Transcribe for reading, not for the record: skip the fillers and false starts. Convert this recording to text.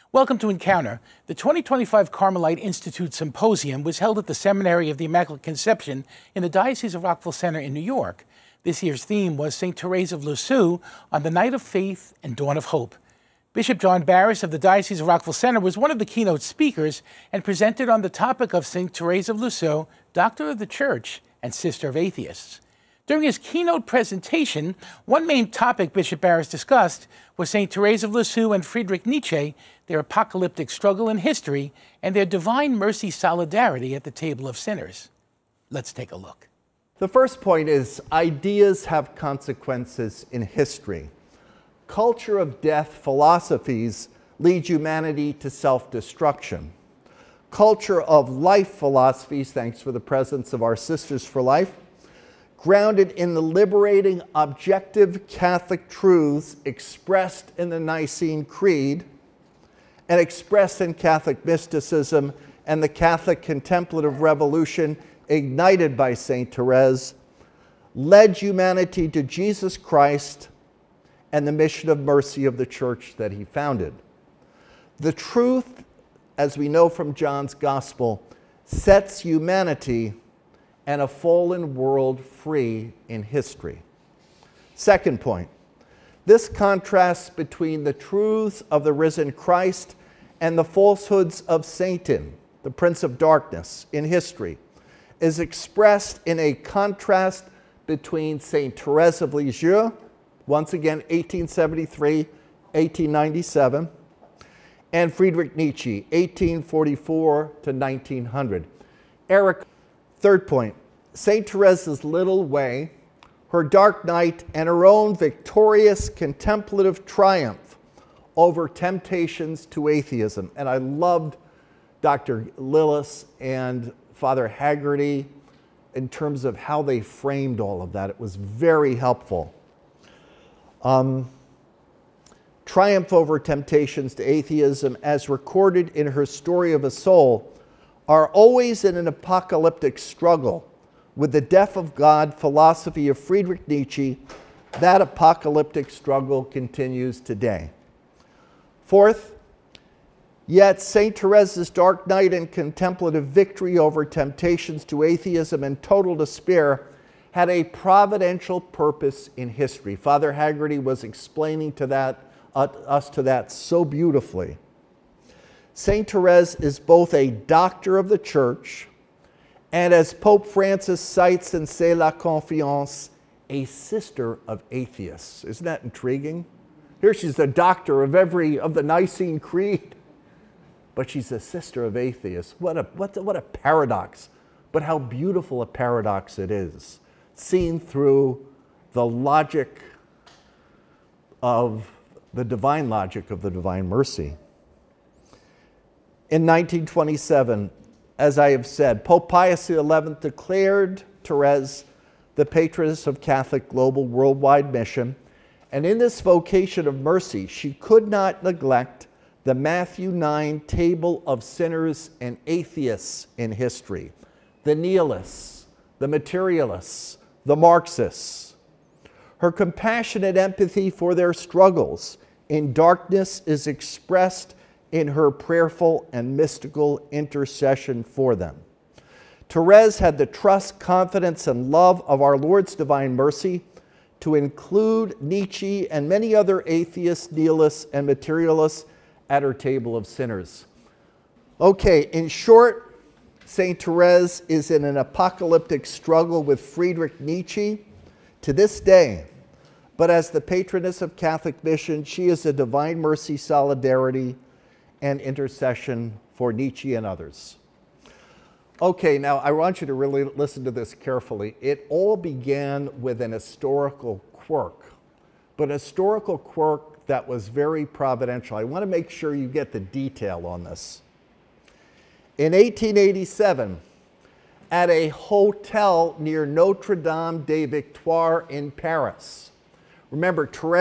Welcome to Encounter. The 2025 Carmelite Institute Symposium was held at the Seminary of the Immaculate Conception in the Diocese of Rockville Centre in New York. This year's theme was St. Therese of Lisieux on the Night of Faith and Dawn of Hope. Bishop John Barris of the Diocese of Rockville Centre was one of the keynote speakers and presented on the topic of St. Therese of Lisieux, Doctor of the Church and Sister of Atheists. During his keynote presentation, one main topic Bishop Barris discussed was St. Therese of Lisieux and Friedrich Nietzsche, their apocalyptic struggle in history, and their divine mercy solidarity at the table of sinners. Let's take a look. The first point is ideas have consequences in history. Culture of death philosophies lead humanity to self-destruction. Culture of life philosophies, thanks for the presence of our Sisters for Life, grounded in the liberating objective Catholic truths expressed in the Nicene Creed and expressed in Catholic mysticism and the Catholic contemplative revolution ignited by St. Therese, led humanity to Jesus Christ and the mission of mercy of the Church that he founded. The truth, as we know from John's Gospel, sets humanity and a fallen world free in history. Second point, this contrast between the truths of the risen Christ and the falsehoods of Satan, the prince of darkness, in history, is expressed in a contrast between St. Therese of Lisieux, once again 1873, 1897, and Friedrich Nietzsche, 1844 to 1900. Eric, third point, St. Therese's little way, her dark night, and her own victorious contemplative triumph over temptations to atheism. And I loved Dr. Lillis and Father Haggerty in terms of how they framed all of that. It was very helpful. Triumph over temptations to atheism, as recorded in her Story of a Soul, are always in an apocalyptic struggle with the death of God philosophy of Friedrich Nietzsche. That apocalyptic struggle continues today. Fourth, yet St. Therese's dark night and contemplative victory over temptations to atheism and total despair had a providential purpose in history. Father Haggerty was explaining us to that so beautifully. St. Therese is both a doctor of the Church and, as Pope Francis cites in C'est la Confiance, a sister of atheists. Isn't that intriguing? Here she's the doctor of the Nicene Creed, but she's a sister of atheists. What a paradox, but how beautiful a paradox it is, seen through the logic of the divine logic of the divine mercy. In 1927, as I have said, Pope Pius XI declared Therese the patroness of Catholic global worldwide mission, and in this vocation of mercy, she could not neglect the Matthew 9 table of sinners and atheists in history, the nihilists, the materialists, the Marxists. Her compassionate empathy for their struggles in darkness is expressed in her prayerful and mystical intercession for them. Therese had the trust, confidence, and love of our Lord's divine mercy to include Nietzsche and many other atheists, nihilists, and materialists at her table of sinners. Okay, in short, St. Therese is in an apocalyptic struggle with Friedrich Nietzsche to this day, but as the patroness of Catholic mission, she is a divine mercy solidarity and intercession for Nietzsche and others. Okay, now I want you to really listen to this carefully. It all began with an historical quirk, but a historical quirk that was very providential. I want to make sure you get the detail on this. In 1887, at a hotel near Notre Dame des Victoires in Paris, remember, Therese